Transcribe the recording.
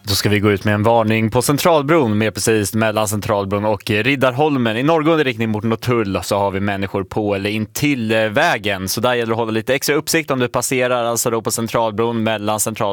Då ska vi gå ut med en varning på Centralbron, mer precis mellan Centralbron och Riddarholmen. I norrgående riktning mot Norrtull så har vi människor på eller in till vägen. Så där gäller det att hålla lite extra uppsikt om du passerar alltså då på Centralbron mellan